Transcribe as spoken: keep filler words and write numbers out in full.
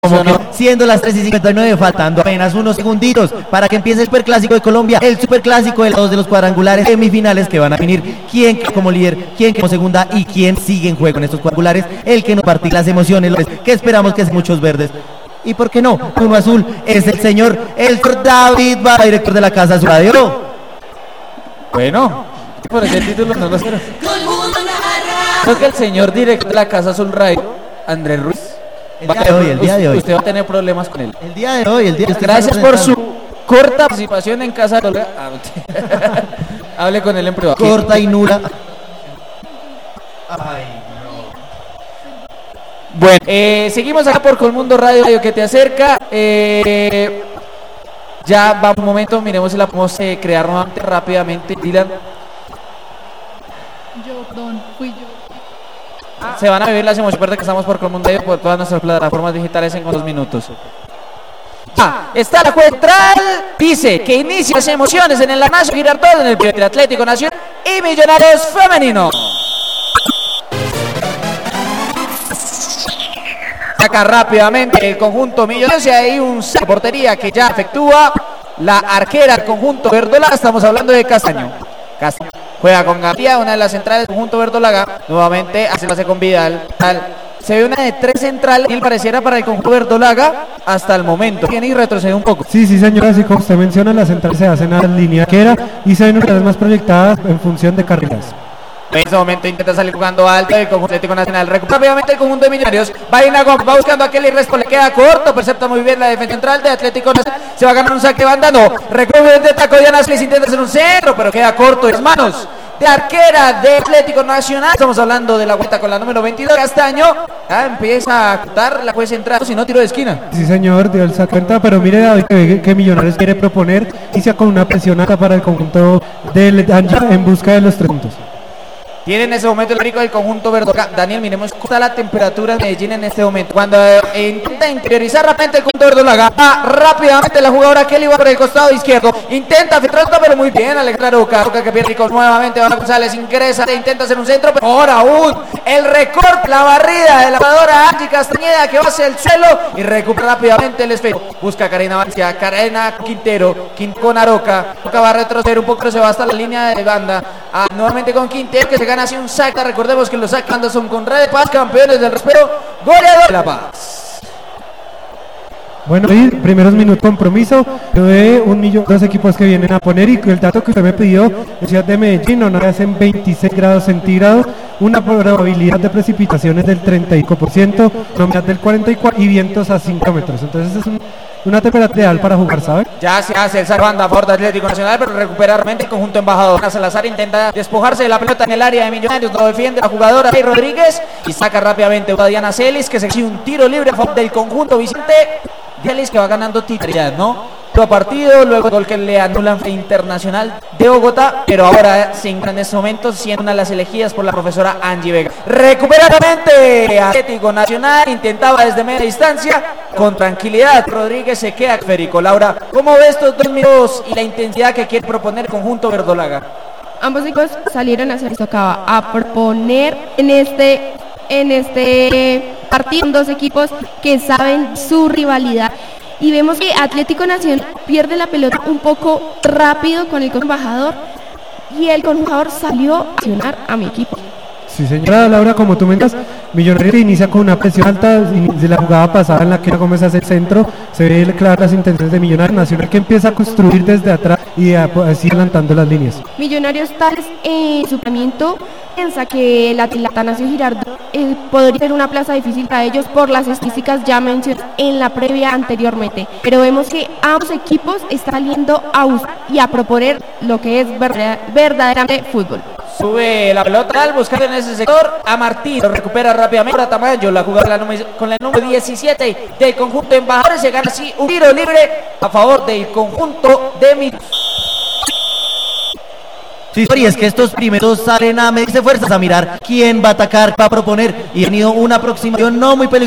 Como que siendo las tres y cincuenta y nueve, faltando apenas unos segunditos para que empiece el Superclásico de Colombia, el Superclásico de los dos de los cuadrangulares semifinales que van a definir quién como líder, quién como segunda y quién sigue en juego en estos cuadrangulares, el que nos partí las emociones, que esperamos que sean muchos verdes. Y por qué no, uno azul es el señor el David Barra, director de la Casa Azul Radio. Bueno, por ese título no lo sé. Creo que el señor director de la Casa Azul Radio, Andrés Ruiz, El día de hoy, el día de hoy. Usted va a tener problemas con él. El día de hoy, el día de hoy. Gracias por su corta participación en Casa Azul. Hable con él en privado. Corta y nula. Ay, no. Bueno, eh, seguimos acá por Colmundo Radio, Radio que te acerca. Eh, ya va un momento, miremos si la podemos eh, crear nuevamente rápidamente. Dylan. Yo, perdón, fui yo. Se van a vivir las emociones que estamos por Colmundo Radio por todas nuestras plataformas digitales en unos minutos. Ah, está la juez central. Dice que inicia las emociones en el Atanasio Girardot en el Primer Atlético Nacional y Millonarios Femenino. Saca rápidamente el conjunto Millonarios y hay un saque de portería que ya efectúa la arquera del conjunto verdolaga. Estamos hablando de Castaño. Castaño juega con García, una de las centrales del conjunto verdolaga. Nuevamente hace pase con Vidal. Se ve una de tres centrales y pareciera para el conjunto verdolaga hasta el momento. Tiene y retrocede un poco. Sí, sí, señora, así como usted menciona, la central se hace en la línea arquera y se ven una vez más proyectadas en función de carreras. En este momento intenta salir jugando alto el conjunto Atlético Nacional. Recupera rápidamente el conjunto de Millonarios. Va en la goma, va buscando a Kelly Respo, le queda corto. Percepta muy bien la defensa central de Atlético Nacional. Se va a ganar un saque de banda, no. Recupera de taco Diana Slis, intenta hacer un centro, pero queda corto en las manos de arquera de Atlético Nacional. Estamos hablando de la vuelta con la número veintidós. Castaño ya empieza a cortar la juez central, si no tiro de esquina. Sí, señor, dio el saque de cuenta, pero mire David que, que Millonarios quiere proponer y sea con una presión alta para el conjunto del Angia en busca de los tres puntos. Tiene en ese momento el rico del conjunto verdolaga. Daniel, miremos cómo está la temperatura en Medellín en este momento. Cuando eh, intenta interiorizar rápidamente el conjunto verdolaga, va rápidamente la jugadora Kelly va por el costado izquierdo. Intenta filtrar, pero muy bien Alejandra Roca. Roca que pierde rico nuevamente. Ana González ingresa, intenta hacer un centro, pero ahora aún el recorte, la barrida de la jugadora Angie Castañeda que va hacia el suelo y recupera rápidamente el esfero. Busca a Karina Valencia, Karina Quintero, Quint con Aroca. Roca va a retroceder un poco, se va hasta la línea de banda. Ah, nuevamente con Quintero que se gana así un saque. Recordemos que los saques son con Red de Paz, campeones del respeto, goleador de La Paz. Bueno, y primeros minutos compromiso de un millón, dos equipos que vienen a poner y el dato que usted me pidió, en Ciudad de Medellín, no hacen veintiséis grados centígrados, una probabilidad de precipitaciones del treinta y cinco por ciento, humedad del cuarenta y cuatro por ciento y vientos a cinco metros. Entonces es un, una temperatura ideal para jugar, ¿sabe? Ya se hace el saque banda a favor de Atlético Nacional, pero recupera realmente el conjunto embajador. Salazar intenta despojarse de la pelota en el área de Millonarios, lo defiende la jugadora Rey Rodríguez y saca rápidamente a Diana Celis, que se exige un tiro libre a favor del conjunto Vicente Celis, que va ganando titularidad, ¿no? Todo partido, luego el gol que le anulan frente Internacional de Bogotá, pero ahora se encuentra en este momento siendo una de las elegidas por la profesora Angie Vega. Recupera nuevamente Atlético Nacional, intentaba desde media distancia, con tranquilidad Rodríguez se queda esférico. Laura, ¿cómo ves estos dos minutos y la intensidad que quiere proponer el conjunto verdolaga? Ambos equipos salieron a hacer esto, acaba a proponer en este en este partido dos equipos que saben su rivalidad. Y vemos que Atlético Nacional pierde la pelota un poco rápido con el embajador y el embajador salió a accionar a mi equipo. Sí, señora Laura, como tú me das, Millonarios inicia con una presión alta de la jugada pasada en la que Gómez hace el centro, se ve claras las intenciones de Millonarios. Nacional que empieza a construir desde atrás y así adelantando las líneas. Millonarios tal vez en su planteamiento piensa que la Atanasio Girardot eh, podría ser una plaza difícil para ellos por las estadísticas ya mencionadas en la previa anteriormente, pero vemos que ambos equipos están saliendo a usar y a proponer lo que es verdad, verdaderamente fútbol. Sube la pelota al buscar en ese sector a Martín, lo recupera rápidamente para Tamayo, la jugada con el número diecisiete del conjunto embajadores, se gana así un tiro libre a favor del conjunto de mi. Sí, y es que estos primeros salen a medirse fuerzas, a mirar quién va a atacar, va a proponer, y ha tenido una aproximación no muy peligrosa.